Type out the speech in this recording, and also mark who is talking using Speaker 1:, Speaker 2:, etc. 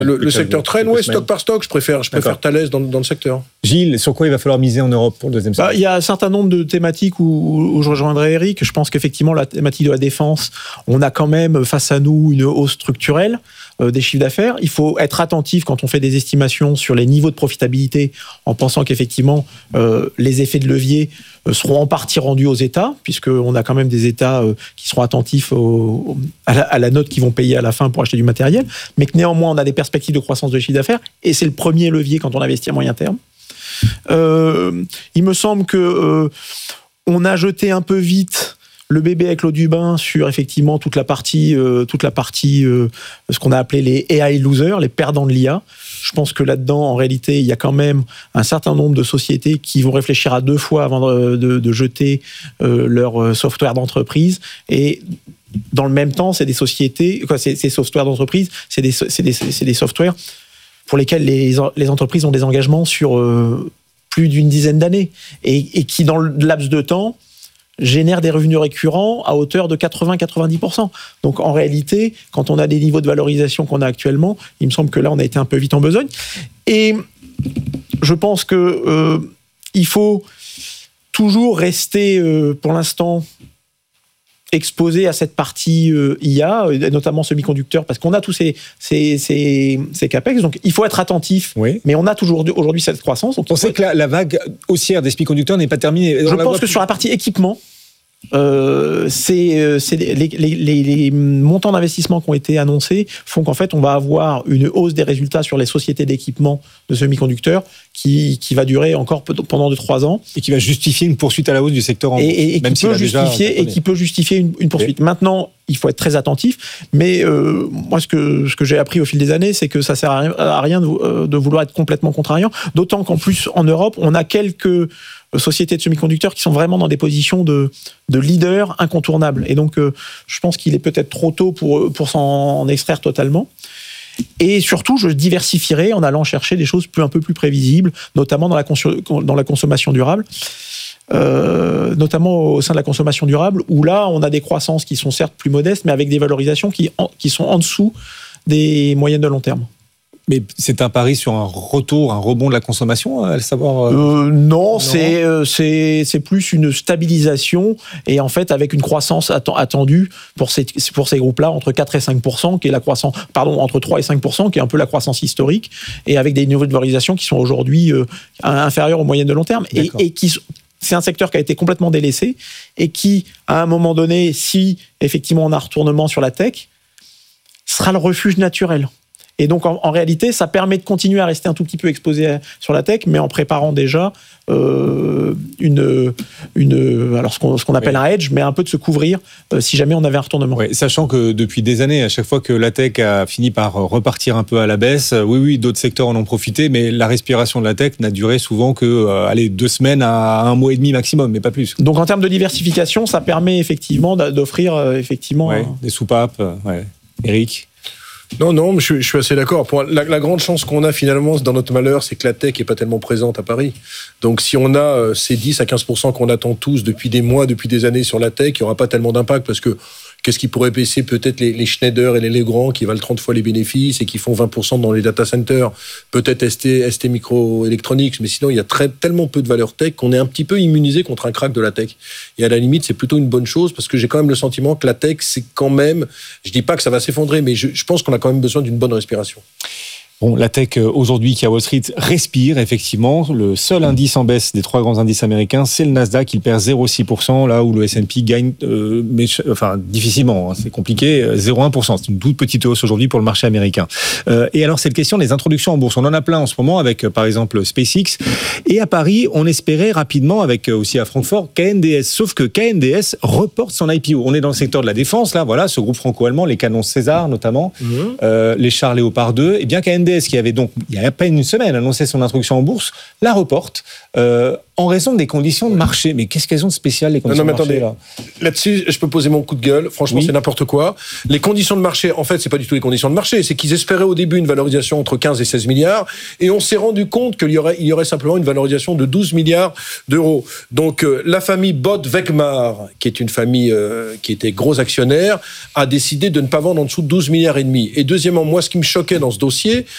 Speaker 1: Le secteur traîne, oui, stock par stock. Je préfère Thales dans le secteur.
Speaker 2: Gilles, sur quoi il va falloir miser en Europe pour le deuxième semestre ?
Speaker 3: Il y a un certain nombre de thématiques où je rejoindrai Eric. Je pense qu'effectivement, la thématique de la défense, on a quand même face à nous une hausse structurelle des chiffres d'affaires. Il faut être attentif quand on fait des estimations sur les niveaux de profitabilité en pensant qu'effectivement, les effets de levier seront en partie rendus aux États, puisqu'on a quand même des États qui seront attentifs à la note qu'ils vont payer à la fin pour acheter du matériel, mais que néanmoins, on a des perspectives de croissance de chiffre d'affaires, et c'est le premier levier quand on investit à moyen terme. Il me semble que on a jeté un peu vite le bébé avec l'eau du bain sur effectivement toute la partie ce qu'on a appelé les AI losers, les perdants de l'IA. Je pense que là-dedans, en réalité, il y a quand même un certain nombre de sociétés qui vont réfléchir à deux fois avant de jeter leur software d'entreprise. Et dans le même temps, c'est des sociétés, ces softwares d'entreprise, c'est des softwares pour lesquels les entreprises ont des engagements sur plus d'une dizaine d'années et qui, dans le laps de temps, génèrent des revenus récurrents à hauteur de 80-90%. Donc, en réalité, quand on a des niveaux de valorisation qu'on a actuellement, il me semble que là, on a été un peu vite en besogne. Et je pense que il faut toujours rester, pour l'instant, exposé à cette partie IA, notamment semi-conducteurs, parce qu'on a tous ces capex. Donc, il faut être attentif. Oui. Mais on a toujours aujourd'hui cette croissance. Donc
Speaker 2: on sait que la vague haussière des semi-conducteurs n'est pas terminée.
Speaker 3: Je pense que sur la partie équipement, les montants d'investissement qui ont été annoncés font qu'en fait on va avoir une hausse des résultats sur les sociétés d'équipement de semi-conducteurs qui va durer encore pendant 3 ans et
Speaker 2: qui va justifier une poursuite à la hausse du secteur
Speaker 3: et qui peut justifier une poursuite. Oui. Maintenant, il faut être très attentif, mais moi ce que j'ai appris au fil des années, c'est que ça sert à rien de vouloir être complètement contrariant, d'autant qu'en plus en Europe on a quelques sociétés de semi-conducteurs qui sont vraiment dans des positions de leader incontournables. Et donc, je pense qu'il est peut-être trop tôt pour s'en extraire totalement. Et surtout, je diversifierai en allant chercher des choses un peu plus prévisibles, notamment dans la consommation durable. Notamment au sein de la consommation durable, où là, on a des croissances qui sont certes plus modestes, mais avec des valorisations qui sont en dessous des moyennes de long terme.
Speaker 2: Mais c'est un pari sur un rebond de la consommation, à savoir.
Speaker 3: Non, c'est plus une stabilisation et en fait avec une croissance attendue pour ces groupes-là entre 4 et 5%, qui est la croissance, entre 3 et 5%, qui est un peu la croissance historique, et avec des niveaux de valorisation qui sont aujourd'hui inférieurs aux moyennes de long terme et qui c'est un secteur qui a été complètement délaissé et qui, à un moment donné, si effectivement on a un retournement sur la tech, sera le refuge naturel. Et donc, en réalité, ça permet de continuer à rester un tout petit peu exposé sur la tech, mais en préparant déjà ce qu'on appelle un hedge, mais un peu de se couvrir si jamais on avait un retournement.
Speaker 2: Ouais, sachant que depuis des années, à chaque fois que la tech a fini par repartir un peu à la baisse, oui, d'autres secteurs en ont profité, mais la respiration de la tech n'a duré souvent que 2 semaines à 1 mois et demi maximum, mais pas plus.
Speaker 3: Donc, en termes de diversification, ça permet effectivement d'offrir effectivement
Speaker 2: des soupapes. Eric ?
Speaker 1: Non, je suis assez d'accord. La grande chance qu'on a finalement dans notre malheur, c'est que la tech n'est pas tellement présente à Paris. Donc si on a ces 10 à 15% qu'on attend tous depuis des mois, depuis des années sur la tech, il n'y aura pas tellement d'impact parce que qu'est-ce qui pourrait baisser peut-être les Schneider et les Legrand qui valent 30 fois les bénéfices et qui font 20% dans les data centers, peut-être ST Microelectronics, mais sinon il y a tellement peu de valeur tech qu'on est un petit peu immunisé contre un crack de la tech. Et à la limite, c'est plutôt une bonne chose parce que j'ai quand même le sentiment que la tech, c'est quand même, je dis pas que ça va s'effondrer, mais je pense qu'on a quand même besoin d'une bonne respiration.
Speaker 2: Bon, la tech aujourd'hui qui à Wall Street respire effectivement. Le seul indice en baisse des 3 grands indices américains, c'est le Nasdaq. Il perd 0,6%, là où le S&P gagne, difficilement. C'est compliqué, 0,1%. C'est une toute petite hausse aujourd'hui pour le marché américain. Et alors cette question des introductions en bourse, on en a plein en ce moment avec par exemple SpaceX. Et à Paris, on espérait rapidement avec aussi à Francfort KNDS. Sauf que KNDS reporte son IPO. On est dans le secteur de la défense là, voilà, ce groupe franco-allemand, les canons César notamment, les chars Léopard 2. Et bien KNDS qui avait donc, il y a à peine une semaine, annoncé son introduction en bourse, la reporte en raison des conditions de marché. Mais qu'est-ce qu'elles ont de spécial, les conditions de marché là ?
Speaker 1: Là-dessus, je peux poser mon coup de gueule. Franchement, c'est n'importe quoi. Les conditions de marché, en fait, c'est pas du tout les conditions de marché. C'est qu'ils espéraient au début une valorisation entre 15 et 16 milliards. Et on s'est rendu compte qu'il y aurait simplement une valorisation de 12 milliards d'euros. Donc, la famille Bott-Wegmar, qui est une famille qui était gros actionnaire, a décidé de ne pas vendre en dessous de 12 milliards et demi. Et deuxièmement, moi, ce qui me choquait dans ce dossier,